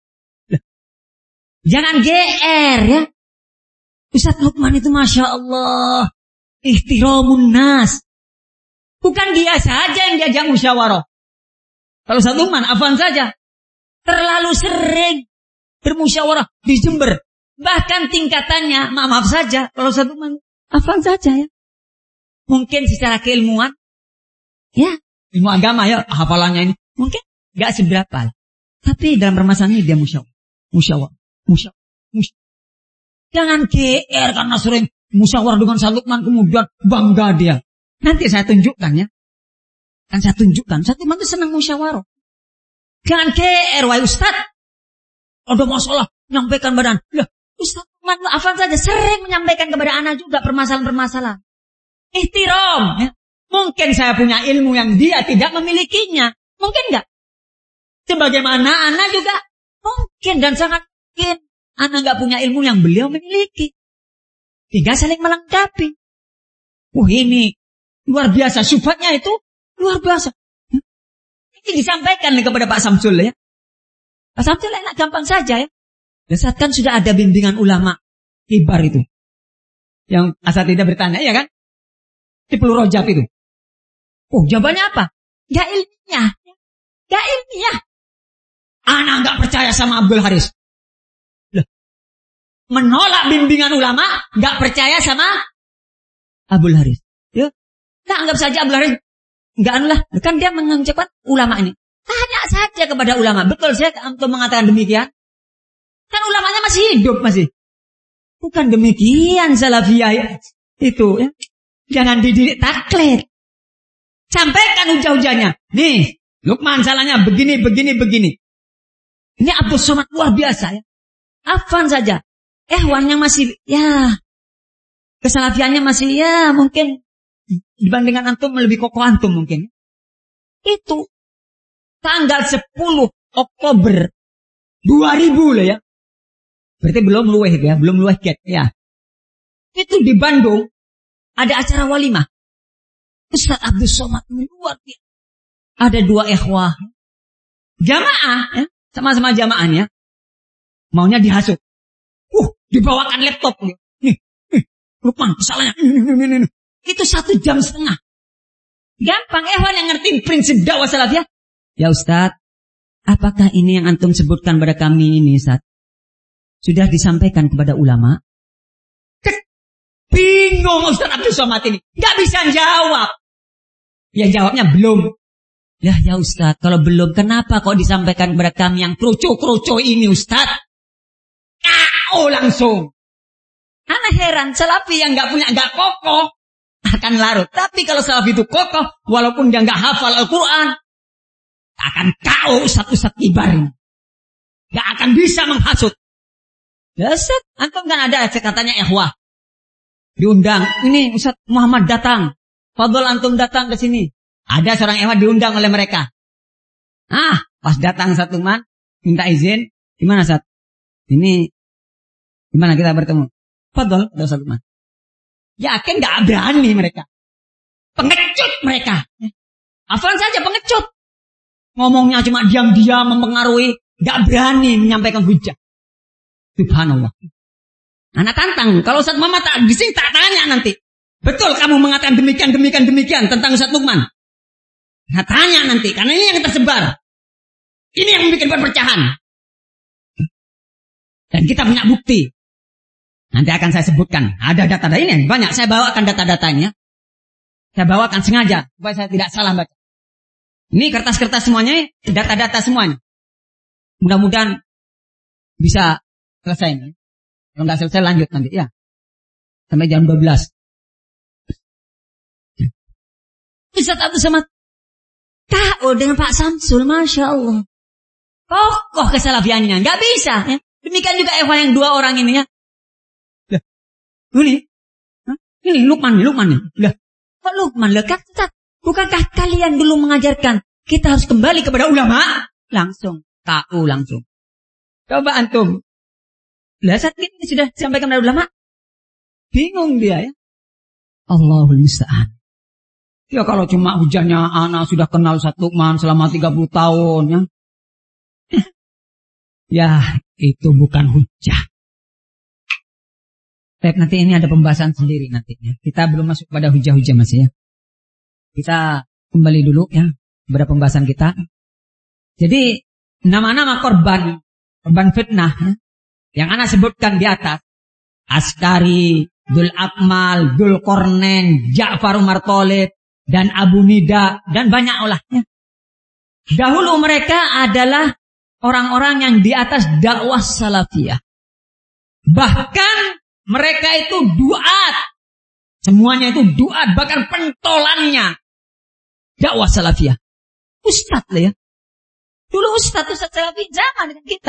Jangan G R ya. Ustaz Lukman itu Masya Allah. Ihtiramun nas. Bukan dia saja yang diajak musyawarah. Kalau Ustaz Lukman, afwan saja. Terlalu sering bermusyawarah di Jember. Bahkan tingkatannya, maaf saja. Kalau Ustaz Lukman, afwan saja ya. Mungkin secara keilmuan. Ya, ilmu agama ya, hafalannya ini. Mungkin gak seberapa. Tapi dalam permasalahan ini dia musyawarah. Musyawarah. Musyawarah. Musyawarah. Jangan G R karena sering musyawarah dengan Ustaz Lukman kemudian bangga dia. Nanti saya tunjukkan ya. Kan saya tunjukkan. Ustaz Lukman itu senang musyawarah. Jangan G R, wahai Ustaz. Ada masalah, menyampaikan badan. Lah, Ustaz Lukman afan saja sering menyampaikan kepada anak juga permasalahan-permasalahan. Ihtiram. Ya. Mungkin saya punya ilmu yang dia tidak memilikinya. Mungkin enggak? Sebagaimana anak juga mungkin dan sangat mungkin. Anak nggak punya ilmu yang beliau memiliki. Tiga saling melengkapi. Wah ini luar biasa. Syubhatnya itu luar biasa. Ini disampaikan kepada Pak Samsul ya. Pak Samsul enak gampang saja ya. Saat kan sudah ada bimbingan ulama kibar itu. Yang asatidzah bertanya ya kan. Di Pulau Rojab itu. Oh jawabannya apa? Gak ilmiah. Gak ilmiah. Anak nggak percaya sama Abdul Haris. Menolak bimbingan ulama, gak percaya sama Abdul Haris. Ya, nah anggap saja Abdul Haris gak anulah, kan dia mengucapkan ulama ini. Tanya saja kepada ulama, betul saya untuk mengatakan demikian? Kan ulamanya masih hidup masih. Bukan demikian salafiyah itu ya. Jangan dididik taklid. Sampaikan hujah-hujahnya. Nih, Lukman salahnya begini, begini, begini. Ini Abdul Somad luar biasa ya. Afan saja. Ehwan yang masih, ya, kesalafiannya masih, ya, mungkin dibandingkan antum lebih kokoh antum mungkin. Itu tanggal sepuluh Oktober dua ribu lah ya. Berarti belum luweh ya, belum luweh get ya. Itu di Bandung ada acara walimah. Ustaz Abdul Somad luar biasa. Ada dua ikhwah jamaah, ya, sama-sama jamaahnya. Maunya dihasut. Uh, dibawakan laptop. Nih, nih, Lukman, kesalahannya. Itu satu jam setengah. Gampang, ehwan yang ngerti prinsip dakwah salafiyah. Ya Ustaz, apakah ini yang antum sebutkan pada kami ini, Ustaz? Sudah disampaikan kepada ulama? Bingung Ustaz Abdul Somad ini. Gak bisa jawab. Ya jawabnya belum. Ya, ya Ustaz, kalau belum, kenapa kok disampaikan kepada kami yang kroco-kroco ini, Ustaz? Oh langsung. Anak heran, salafi yang gak punya, gak kokoh akan larut. Tapi kalau salafi itu kokoh, walaupun dia gak hafal Al-Quran, akan kau satu-satu kibarin. Gak akan bisa menghasut. Ya Ustaz, antum kan ada katanya ikhwah. Diundang, ini Ustaz Muhammad datang. Fadol antum datang ke sini. Ada seorang ikhwah diundang oleh mereka. Ah, pas datang satu man, minta izin. Gimana Ustaz? Ini gimana kita bertemu? Fadol, ada satu man. Yakin gak berani mereka. Pengecut mereka. Hafal saja pengecut. Ngomongnya cuma diam-diam mempengaruhi. Gak berani menyampaikan hujah. Subhanallah. Anak tantang. Kalau Ustaz Muhammad tak di sini tak tanya nanti. Betul kamu mengatakan demikian, demikian, demikian tentang Ustaz Lukman. Nah tanya nanti. Karena ini yang tersebar. Ini yang membuat perpecahan. Dan kita punya bukti. Nanti akan saya sebutkan. Ada data-data ini banyak. Saya bawakan data-datanya. Saya bawakan sengaja supaya saya tidak salah baca. Ini kertas-kertas semuanya, data-data semuanya. Mudah-mudahan bisa selesai. Kalau nggak selesai lanjut nanti ya. Sampai jam dua belas. Ustaz Abdul Samad tahu dengan Pak Samsul, Masya Allah. Kokoh kesalafiannya. Nggak bisa. Ya. Demikian juga ikhwan yang dua orang ini ya. Lah, ini, Hah? ini Lukman, Lukman nih. Lah, kok Lukman? Lah, kata, bukankah kalian dulu mengajarkan kita harus kembali kepada ulama? Langsung, tahu langsung. Coba antum. Lah, saat ini sudah disampaikan kepada ulama. Bingung dia ya. Allahul musta'an. Ya kalau cuma hujahnya anak sudah kenal Ustaz Lukman selama tiga puluh tahun ya. Ya, itu bukan hujah. Baik, nanti ini ada pembahasan sendiri nantinya. Kita belum masuk pada hujah-hujah masih ya. Kita kembali dulu ya pada pembahasan kita. Jadi nama-nama korban, korban fitnah ya, yang ana sebutkan di atas, Askari, Dzul Akmal, Dzul Qarnain, Ja'far Umar Thalib, dan Abu Nida, dan banyak olahnya. Dahulu mereka adalah orang-orang yang di atas dakwah salafiyah. Bahkan mereka itu duat. Semuanya itu duat, bahkan pentolannya dakwah salafiyah. Ustadz lah ya. Dulu ustadz, ustadz salafi zaman dengan kita.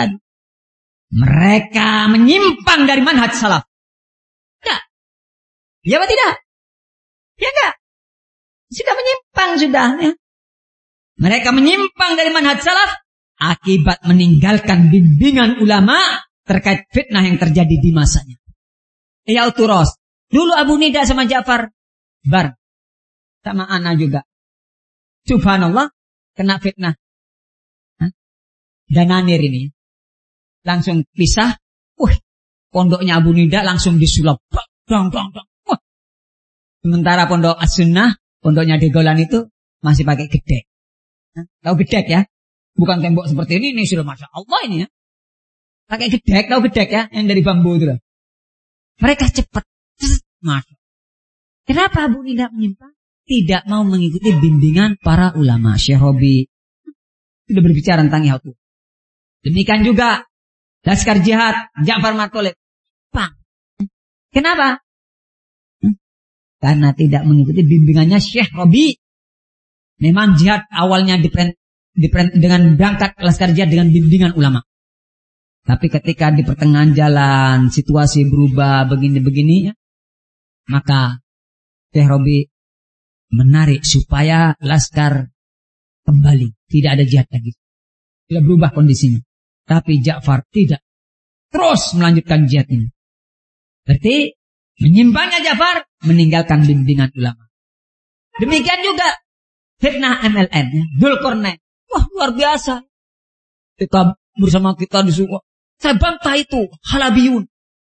Mereka menyimpang dari manhaj salaf. Enggak. Ya apa tidak? Ya enggak. Sudah menyimpang sudah ya. Mereka menyimpang dari manhaj salaf akibat meninggalkan bimbingan ulama terkait fitnah yang terjadi di masanya. Ya uturos. Dulu Abu Nida sama Ja'far bar sama Ana juga. Subhanallah kena fitnah. Hah? Dananir ini langsung pisah. Wah, pondoknya Abu Nida langsung disulap. Dong dong dong. Wah. Sementara pondok As-Sunnah, pondoknya Degolan itu masih pakai gedek. Hah? Tahu gedek ya? Bukan tembok seperti ini, ini sudah Masya Allah ini ya. Pakai gedek, tahu gedek ya? Yang dari bambu itu loh. Mereka cepat. Masya. Kenapa Abu Nida menyimpang? Tidak mau mengikuti bimbingan para ulama. Syekh Robi sudah berbicara tentang itu. Demikian juga Laskar Jihad, Ja'far Umar Thalib. Bang. Kenapa? Hmm? Karena tidak mengikuti bimbingannya Syekh Robi. Memang jihad awalnya diperintah dengan berangkat Laskar Jihad dengan bimbingan ulama. Tapi ketika di pertengahan jalan situasi berubah begini-begini ya, maka Syekh Robi menarik supaya Laskar kembali, tidak ada jihad lagi. Tidak berubah kondisinya. Tapi Ja'far tidak terus melanjutkan jihad ini. Berarti menyimpangnya Ja'far meninggalkan bimbingan ulama. Demikian juga fitnah M L N ya, Dzul Qarnain. Wah, luar biasa. Kita bersama kita disuruh. Saya bantah itu. Halabiyun.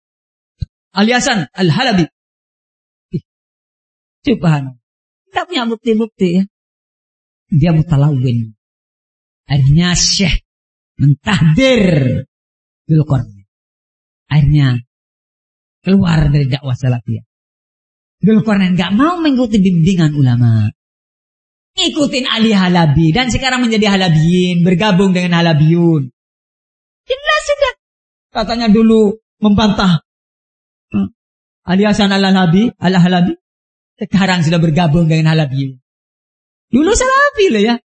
Aliasan Al-Halabi. Subhanallah. Kita punya bukti-bukti ya. Dia mutalawin. Akhirnya Syekh mentahdir Dzul Qarnain. Akhirnya keluar dari dakwah salafiyah. Dzul Qarnain gak mau mengikuti bimbingan ulama. Ikutin Ali Halabi dan sekarang menjadi Halabiyin, bergabung dengan Halabiyun. Jelas sudah. Katanya dulu membantah hmm. Ali Hasan Al-Halabi, Al-Halabi. Sekarang sudah bergabung dengan Halabiyun. Dulu Salafi lah ya.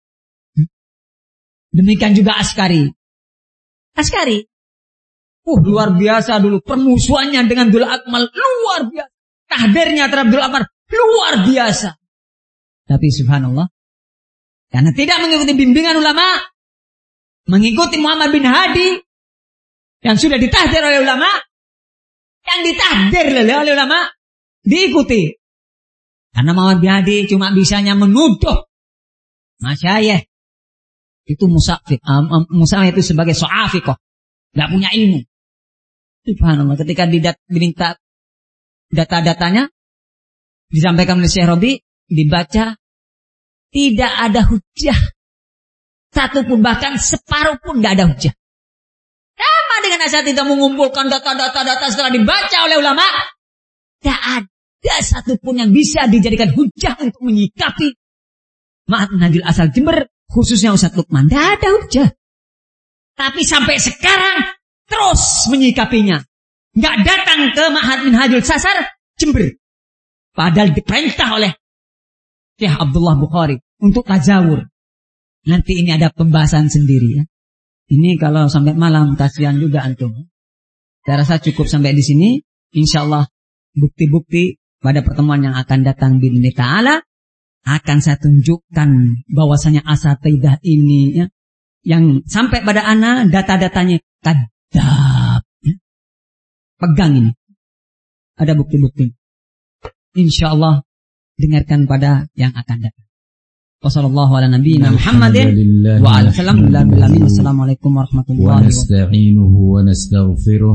Demikian juga Askari. Askari. Uh, luar biasa dulu permusuhannya dengan Dzul Akmal, luar biasa. Tahdirnya terhadap Dzul Akmal luar biasa. Tapi subhanallah, karena tidak mengikuti bimbingan ulama, mengikuti Muhammad bin Hadi yang sudah ditahdir oleh ulama, yang ditahdir oleh ulama, diikuti. Karena Muhammad bin Hadi cuma bisanya menuduh masyayikh itu musafik, um, um, musafik itu sebagai so'afikoh, nggak punya ilmu. Subhanallah, ketika diminta data-datanya disampaikan oleh Syekh Robi, dibaca, tidak ada hujah. Satu pun, bahkan separuh pun tidak ada hujah. Sama dengan dengan asatidzah mengumpulkan data-data-data setelah dibaca oleh ulama, tidak ada satupun yang bisa dijadikan hujah untuk menyikapi Ma'had Minhajul Asar Jember, khususnya Ustaz Lukman. Tidak ada hujah. Tapi sampai sekarang terus menyikapinya. Nggak datang ke Ma'had Minhajul Asar Jember. Padahal diperintah oleh Syekh Abdullah Bukhari untuk tazawur. Nanti ini ada pembahasan sendiri ya. Ini kalau sampai malam kasihan juga antum. Saya rasa cukup sampai di sini. Insyaallah bukti-bukti pada pertemuan yang akan datang bi'idznillah ta'ala akan saya tunjukkan bahwasanya asatidzah ini ya, yang sampai pada ana data-datanya kadzab ya. Pegang ini. Ada bukti-bukti. Insyaallah dengarkan pada yang akan datang. Wassallallahu ala nabiyyina Muhammadin wa ala alihi. Assalamualaikum warahmatullahi wabarakatuh. Wa nasta'inuhu wa nastaghfiruh.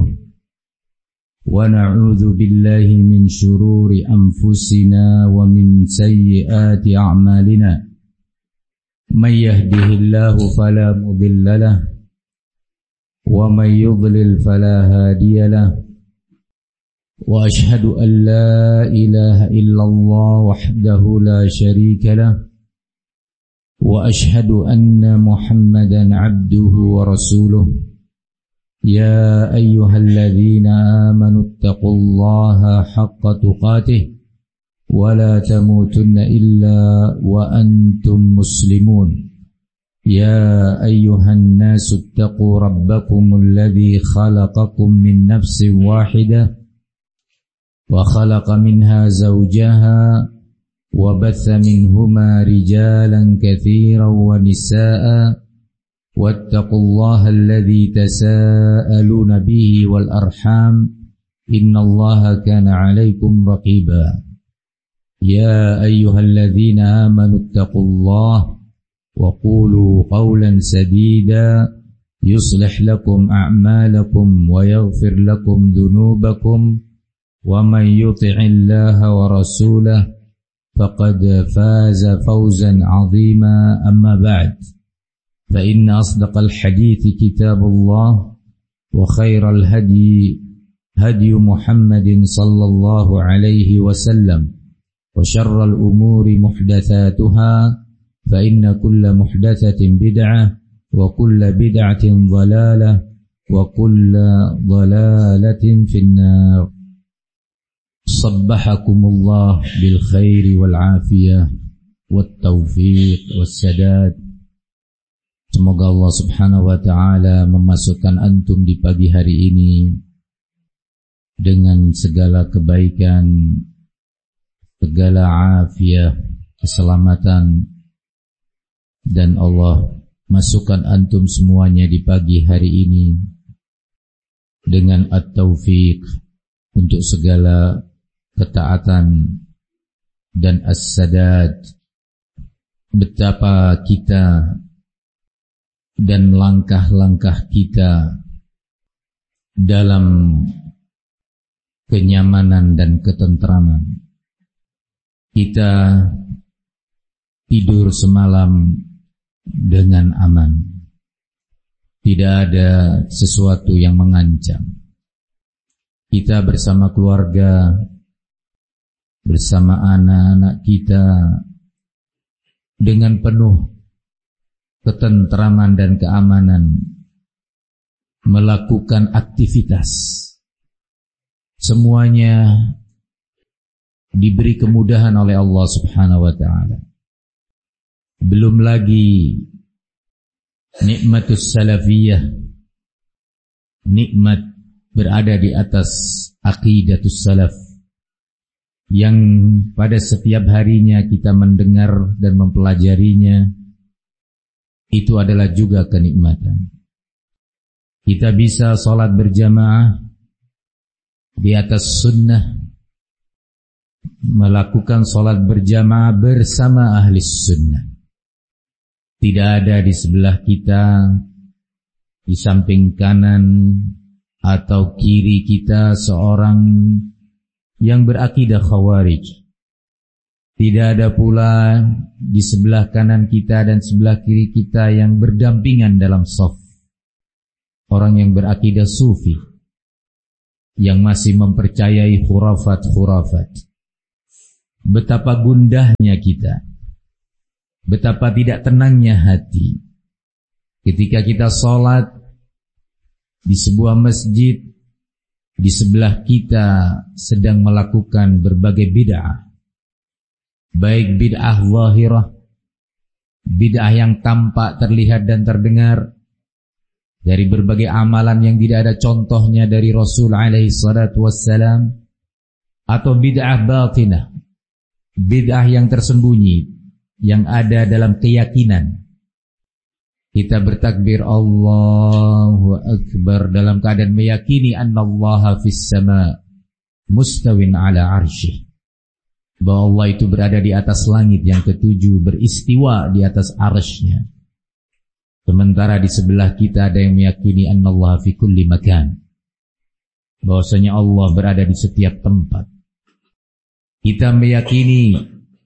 ونعوذ بالله من شرور أنفسنا ومن سيئات أعمالنا من يهده الله فلا مضل له ومن يضلل فلا هادي له وأشهد أن لا إله إلا الله وحده لا شريك له وأشهد أن محمدا عبده ورسوله يا أيها الذين آمنوا اتقوا الله حق تقاته ولا تموتن إلا وأنتم مسلمون يا أيها الناس اتقوا ربكم الذي خلقكم من نفس واحدة وخلق منها زوجها وبث منهما رجالا كثيرا ونساء واتقوا الله الذي تساءلون به والأرحام إن الله كان عليكم رقيبا يا أيها الذين آمنوا اتقوا الله وقولوا قولا سديدا يصلح لكم أعمالكم ويغفر لكم ذنوبكم ومن يطع الله ورسوله فقد فاز فوزا عظيما أما بعد فإن أصدق الحديث كتاب الله وخير الهدي هدي محمد صلى الله عليه وسلم وشر الأمور محدثاتها فإن كل محدثة بدعة وكل بدعة ضلالة وكل ضلالة في النار صبحكم الله بالخير والعافية والتوفيق والسداد. Semoga Allah subhanahu wa ta'ala memasukkan antum di pagi hari ini dengan segala kebaikan, segala afiat, keselamatan, dan Allah masukkan antum semuanya di pagi hari ini dengan at-taufiq untuk segala ketaatan dan as-sadad. Betapa kita dan langkah-langkah kita dalam kenyamanan dan ketentraman. Kita tidur semalam dengan aman. Tidak ada sesuatu yang mengancam. Kita bersama keluarga, bersama anak-anak kita dengan penuh ketentraman dan keamanan melakukan aktivitas. Semuanya diberi kemudahan oleh Allah subhanahu wa ta'ala. Belum lagi nikmatus salafiyah, nikmat berada di atas aqidatus salaf, yang pada setiap harinya kita mendengar dan mempelajarinya. Itu adalah juga kenikmatan. Kita bisa sholat berjamaah di atas sunnah, melakukan sholat berjamaah bersama ahli sunnah. Tidak ada di sebelah kita, di samping kanan atau kiri kita seorang yang berakidah khawarij. Tidak ada pula di sebelah kanan kita dan sebelah kiri kita yang berdampingan dalam shaf. orang yang berakidah sufi, yang masih mempercayai khurafat-khurafat. Betapa gundahnya kita, betapa tidak tenangnya hati ketika kita sholat di sebuah masjid, di sebelah kita sedang melakukan berbagai bid'ah, baik bid'ah zahirah, bid'ah yang tampak, terlihat dan terdengar, dari berbagai amalan yang tidak ada contohnya dari Rasul alaihi salatu wassalam, atau bid'ah batinah, bid'ah yang tersembunyi, yang ada dalam keyakinan. Kita bertakbir Allahu Akbar dalam keadaan meyakini annallaha fis sama mustawin ala arsyih, bahwa Allah itu berada di atas langit yang ketujuh, beristiwa di atas arsy-Nya. Sementara di sebelah kita ada yang meyakini annallaha fi kulli makan, bahwasanya Allah berada di setiap tempat. Kita meyakini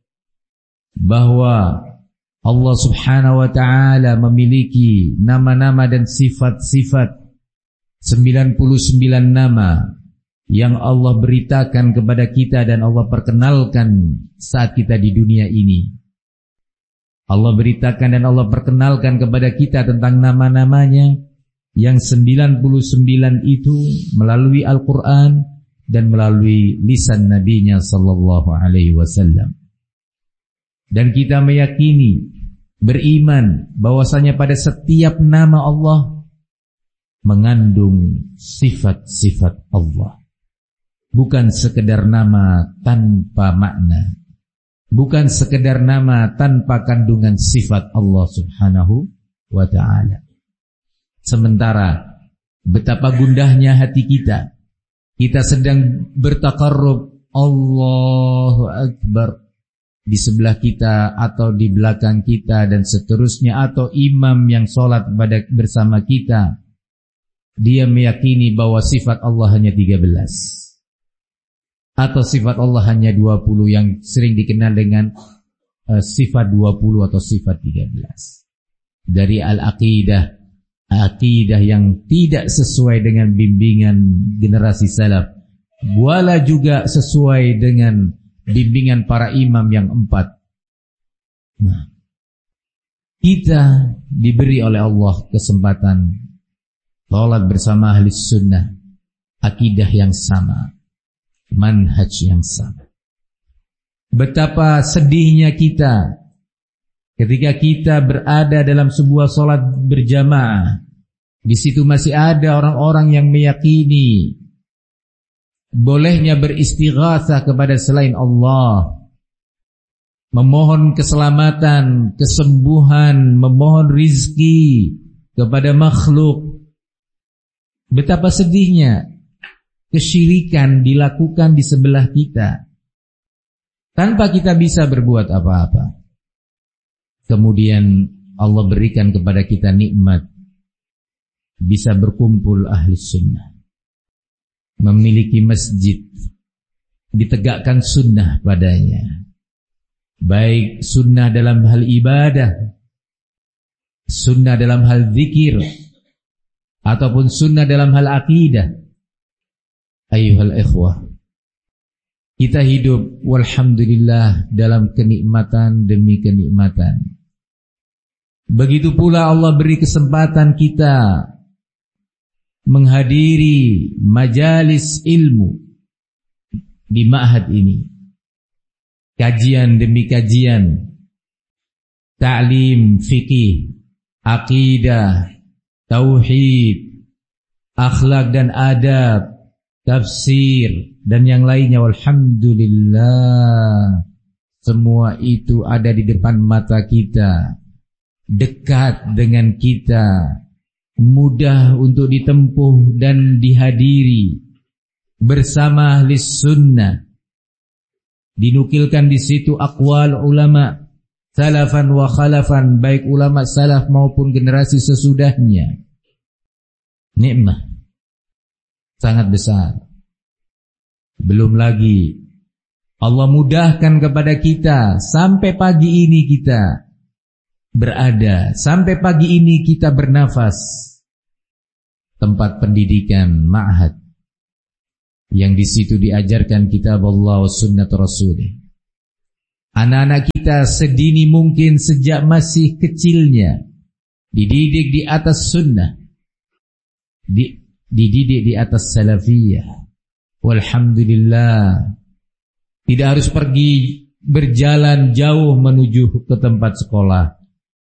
bahwa Allah subhanahu wa ta'ala memiliki nama-nama dan sifat-sifat, sembilan puluh sembilan nama yang Allah beritakan kepada kita dan Allah perkenalkan saat kita di dunia ini. Allah beritakan dan Allah perkenalkan kepada kita tentang nama-namanya yang sembilan puluh sembilan itu melalui Al-Quran dan melalui lisan Nabi-Nya sallallahu alaihi wasallam. Dan kita meyakini, beriman bahwasanya pada setiap nama Allah mengandung sifat-sifat Allah. Bukan sekedar nama tanpa makna, bukan sekedar nama tanpa kandungan sifat Allah subhanahu wa ta'ala. Sementara betapa gundahnya hati kita, kita sedang bertaqarrub Allahu Akbar di sebelah kita atau di belakang kita dan seterusnya, atau imam yang sholat pada bersama kita, dia meyakini bahwa sifat Allah hanya tiga belas atau sifat Allah hanya dua puluh, yang sering dikenal dengan uh, sifat dua puluh atau sifat tiga belas. Dari al-aqidah, aqidah yang tidak sesuai dengan bimbingan generasi salaf, wala juga sesuai dengan bimbingan para imam yang empat. Nah, kita diberi oleh Allah kesempatan sholat bersama ahli sunnah, akidah yang sama, manhaj yang sama. Betapa sedihnya kita ketika kita berada dalam sebuah sholat berjamaah, di situ masih ada orang-orang yang meyakini bolehnya beristighatsah kepada selain Allah, memohon keselamatan, kesembuhan, memohon rizki kepada makhluk. Betapa sedihnya kesyirikan dilakukan di sebelah kita tanpa kita bisa berbuat apa-apa. Kemudian Allah berikan kepada kita nikmat bisa berkumpul ahli sunnah, memiliki masjid, ditegakkan sunnah padanya, baik sunnah dalam hal ibadah, sunnah dalam hal zikir, ataupun sunnah dalam hal akidah. Ayyuhal ikhwah, kita hidup walhamdulillah dalam kenikmatan demi kenikmatan. Begitu pula Allah beri kesempatan kita menghadiri majalis ilmu di ma'had ini, kajian demi kajian, ta'lim fikih, akidah, tauhid, akhlak dan adab, tafsir dan yang lainnya. Walhamdulillah, semua itu ada di depan mata kita, dekat dengan kita, mudah untuk ditempuh dan dihadiri bersama ahli sunnah. Dinukilkan di situ aqwal ulama salafan wa khalafan, baik ulama salaf maupun generasi sesudahnya. Nikmah sangat besar. Belum lagi Allah mudahkan kepada kita sampai pagi ini kita berada, sampai pagi ini kita bernafas. tempat pendidikan, ma'had, yang di situ diajarkan kitab Allah wa sunnah Rasulih. Anak-anak kita sedini mungkin sejak masih kecilnya dididik di atas sunnah, di, dididik di atas salafiyah. Walhamdulillah, tidak harus pergi berjalan jauh menuju ke tempat sekolah,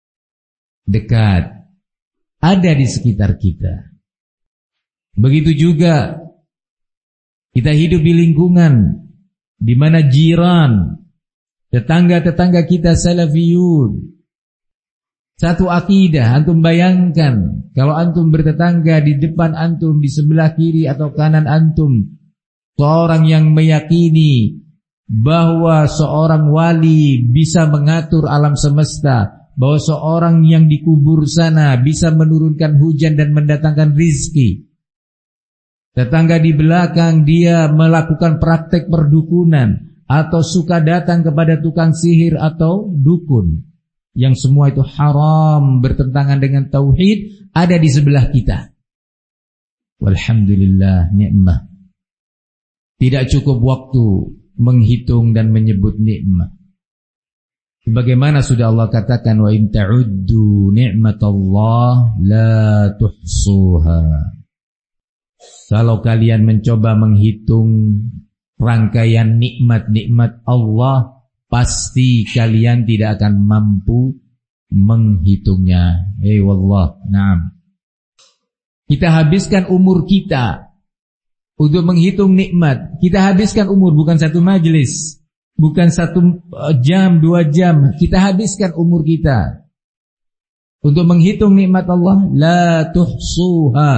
dekat, ada di sekitar kita. Begitu juga kita hidup di lingkungan di mana jiran, tetangga-tetangga kita salafiyun, satu akidah. Antum bayangkan kalau antum bertetangga, di depan antum, di sebelah kiri atau kanan antum, seorang yang meyakini bahwa seorang wali bisa mengatur alam semesta, bahwa seorang yang dikubur sana bisa menurunkan hujan dan mendatangkan rizki. Tetangga di belakang dia melakukan praktek perdukunan atau suka datang kepada tukang sihir atau dukun, yang semua itu haram, bertentangan dengan tauhid, ada di sebelah kita. Walhamdulillah, nikmah. Tidak cukup waktu menghitung dan menyebut nikmat. Sebagaimana sudah Allah katakan, wa in ta'uddu ni'matallah la tuhsuha. Kalau kalian mencoba menghitung rangkaian nikmat-nikmat Allah, pasti kalian tidak akan mampu menghitungnya. Eh wallah, na'am. Kita habiskan umur kita untuk menghitung nikmat. Kita habiskan umur, bukan satu majelis, bukan satu jam, dua jam. Kita habiskan umur kita untuk menghitung nikmat Allah. La tuhsuha.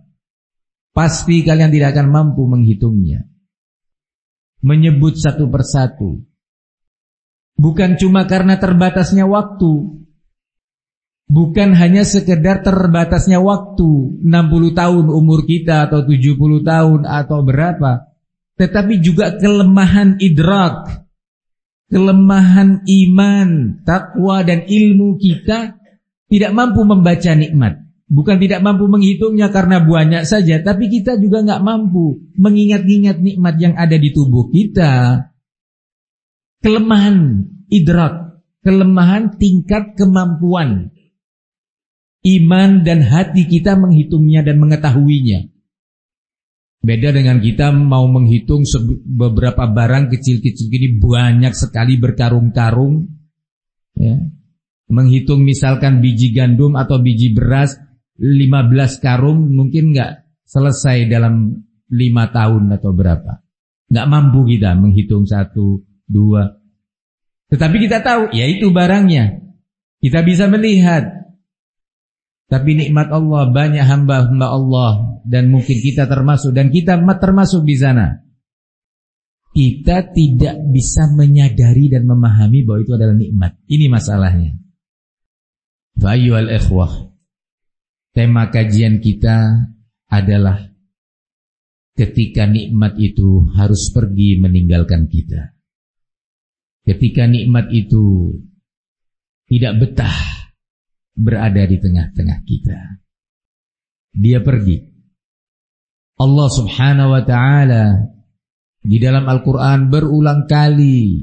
Pasti kalian tidak akan mampu menghitungnya. Menyebut satu persatu. Bukan cuma karena terbatasnya waktu. Bukan hanya sekedar terbatasnya waktu, enam puluh tahun umur kita atau tujuh puluh tahun atau berapa. Tetapi juga kelemahan idrak, kelemahan iman, takwa dan ilmu kita tidak mampu membaca nikmat. Bukan tidak mampu menghitungnya karena banyak saja, tapi kita juga nggak mampu mengingat-ingat nikmat yang ada di tubuh kita. Kelemahan idrak, kelemahan tingkat kemampuan iman dan hati kita menghitungnya dan mengetahuinya. Beda dengan kita mau menghitung beberapa barang kecil-kecil ini banyak sekali berkarung-karung, ya. Menghitung misalkan biji gandum atau biji beras lima belas karung mungkin nggak selesai dalam lima tahun atau berapa. Nggak mampu kita menghitung satu, dua. Tetapi kita tahu, ya itu barangnya. Kita bisa melihat. Tapi nikmat Allah, banyak hamba-hamba Allah, dan mungkin kita termasuk, dan kita termasuk di sana. Kita tidak bisa menyadari dan memahami bahwa itu adalah nikmat. Ini masalahnya. Fa ayyuhal ikhwah, tema kajian kita adalah ketika nikmat itu harus pergi meninggalkan kita. Ketika nikmat itu tidak betah berada di tengah-tengah kita, dia pergi. Allah subhanahu wa ta'ala di dalam Al-Quran berulang kali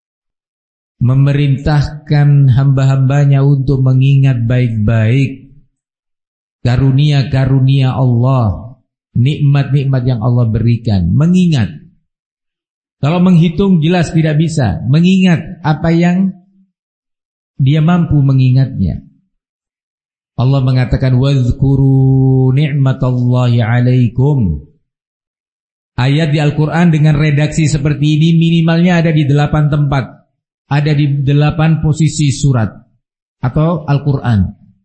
memerintahkan hamba-hambanya untuk mengingat baik-baik karunia-karunia Allah, nikmat-nikmat yang Allah berikan. Mengingat. Kalau menghitung jelas tidak bisa. Mengingat apa yang dia mampu mengingatnya. Allah mengatakan wadhkuru ni'matallahi alaikum. Ayat di Al-Quran dengan redaksi seperti ini minimalnya ada di delapan tempat. Ada di delapan posisi surat atau Al-Quran.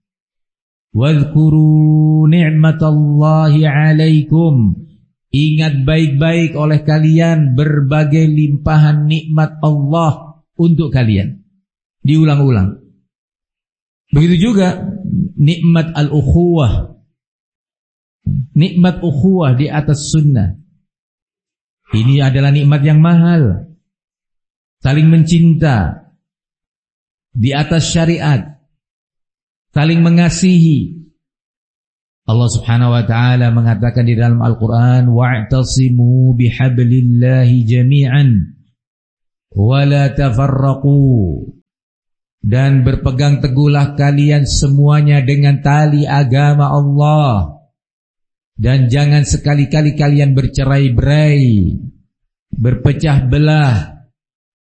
Wadhkuru ni'matallahi alaikum. Ingat baik-baik oleh kalian berbagai limpahan nikmat Allah untuk kalian. Diulang-ulang. Begitu juga nikmat al-ukhuwah. Nikmat ukhuwah di atas sunnah. Ini adalah nikmat yang mahal. Saling mencinta di atas syariat. Saling mengasihi. Allah Subhanahu wa taala mengatakan di dalam Al-Qur'an, wa'tasimu bihablillahi jami'an wa la tafarraqu, dan berpegang teguhlah kalian semuanya dengan tali agama Allah, dan jangan sekali-kali kalian bercerai-berai, berpecah belah,